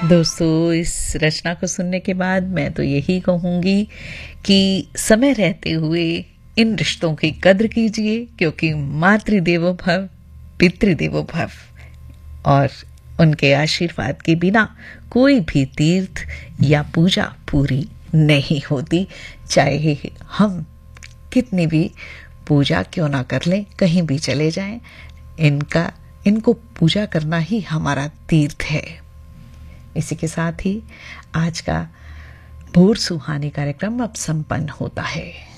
दोस्तों, इस रचना को सुनने के बाद मैं तो यही कहूँगी कि समय रहते हुए इन रिश्तों की कद्र कीजिए, क्योंकि मातृदेवो भव पितृदेवो भव, और उनके आशीर्वाद के बिना कोई भी तीर्थ या पूजा पूरी नहीं होती। चाहे हम कितनी भी पूजा क्यों ना कर लें, कहीं भी चले जाएं, इनको पूजा करना ही हमारा तीर्थ है। इसी के साथ ही आज का भोर सुहानी कार्यक्रम अब संपन्न होता है।